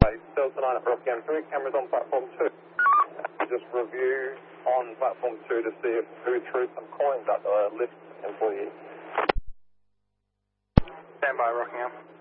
Delta 9 at Rockingham 3, cameras on platform 2. Just review on platform 2 to see if who threw some coins at the lift employee. Stand by, Rockingham.